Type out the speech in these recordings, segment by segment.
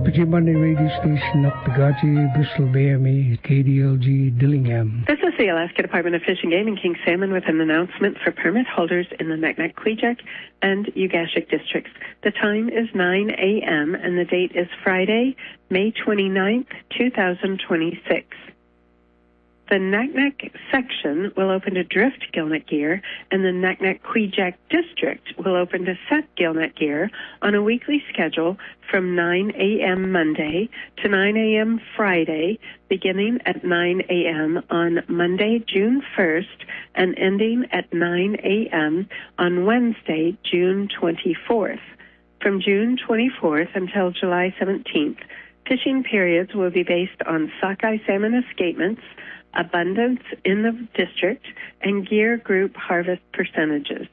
Pajimani radio station, Nokpagachi, Bristol Bay, MA, KDLG, Dillingham. This is the Alaska Department of Fish and Game in King Salmon with an announcement for permit holders in the Naknek, Kvichak, and Ugashik districts. The time is 9 a.m. and the date is Friday, May 29th, 2026. The Naknek section will open to drift gillnet gear, and the Naknek Kvichak district will open to set gillnet gear on a weekly schedule from 9 a.m. Monday to 9 a.m. Friday, beginning at 9 a.m. on Monday, June 1st, and ending at 9 a.m. on Wednesday, June 24th. From June 24th until July 17th, fishing periods will be based on sockeye salmon escapements, abundance in the district, and gear group harvest percentages.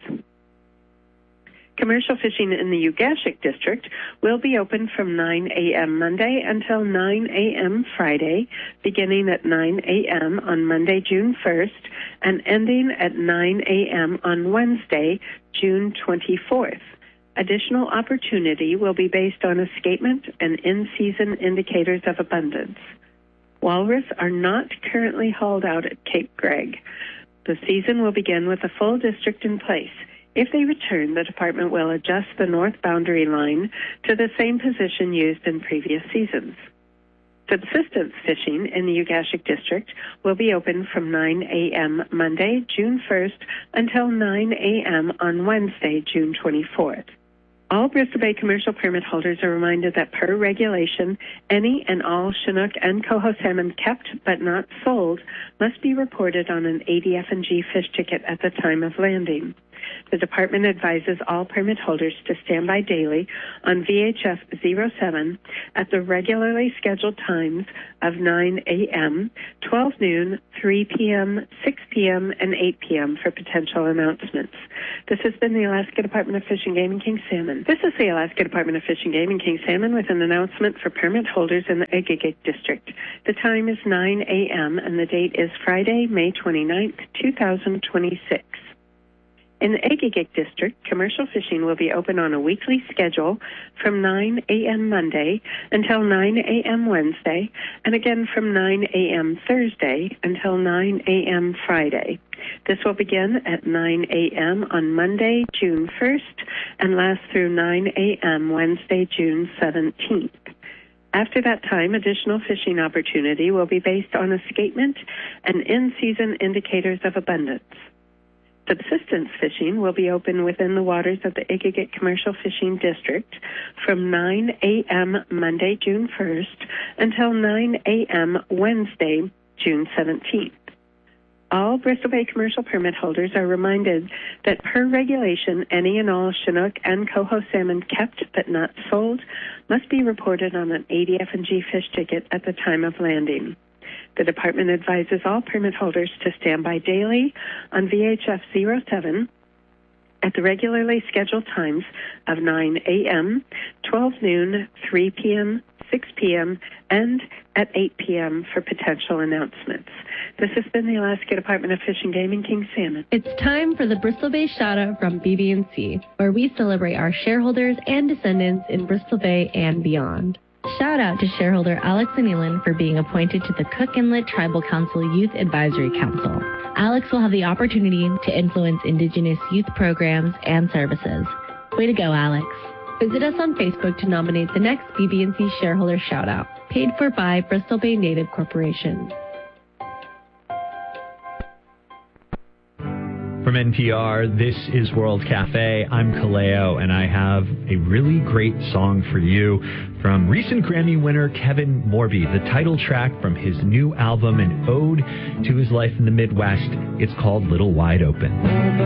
Commercial fishing in the Ugashik district will be open from 9 a.m. Monday until 9 a.m. Friday, beginning at 9 a.m. on Monday, June 1st, and ending at 9 a.m. on Wednesday, June 24th. Additional opportunity will be based on escapement and in-season indicators of abundance. Walrus are not currently hauled out at Cape Greg. The season will begin with a full district in place. If they return, the department will adjust the north boundary line to the same position used in previous seasons. Subsistence fishing in the Ugashik district will be open from 9 a.m. Monday, June 1st, until 9 a.m. on Wednesday, June 24th. All Bristol Bay commercial permit holders are reminded that per regulation, any and all Chinook and coho salmon kept but not sold must be reported on an ADF&G fish ticket at the time of landing. The department advises all permit holders to stand by daily on VHF 07 at the regularly scheduled times of 9 a.m., 12 noon, 3 p.m., 6 p.m., and 8 p.m. for potential announcements. This has been the Alaska Department of Fish and Game and King Salmon. This is the Alaska Department of Fish and Game and King Salmon with an announcement for permit holders in the Egegik district. The time is 9 a.m. and the date is Friday, May 29th, 2026. In the Egegik district, commercial fishing will be open on a weekly schedule from 9 a.m. Monday until 9 a.m. Wednesday, and again from 9 a.m. Thursday until 9 a.m. Friday. This will begin at 9 a.m. on Monday, June 1st, and last through 9 a.m. Wednesday, June 17th. After that time, additional fishing opportunity will be based on escapement and in-season indicators of abundance. Subsistence fishing will be open within the waters of the Egegik Commercial Fishing District from 9 a.m. Monday, June 1st, until 9 a.m. Wednesday, June 17th. All Bristol Bay commercial permit holders are reminded that per regulation, any and all Chinook and coho salmon kept but not sold must be reported on an ADF&G fish ticket at the time of landing. The department advises all permit holders to stand by daily on VHF 07 at the regularly scheduled times of 9 a.m., 12 noon, 3 p.m., 6 p.m., and at 8 p.m. for potential announcements. This has been the Alaska Department of Fish and Game and King Salmon. It's time for the Bristol Bay Shout-Out from BB&C, where we celebrate our shareholders and descendants in Bristol Bay and beyond. Shout out to shareholder Alex Annealon for being appointed to the Cook Inlet Tribal Council Youth Advisory Council. Alex will have the opportunity to influence Indigenous youth programs and services. Way to go, Alex. Visit us on Facebook to nominate the next BB&C shareholder shout out, paid for by Bristol Bay Native Corporation. From NPR, this is World Cafe. I'm Kaleo, and I have a really great song for you from recent Grammy winner Kevin Morby, the title track from his new album, an ode to his life in the Midwest. It's called Little Wide Open.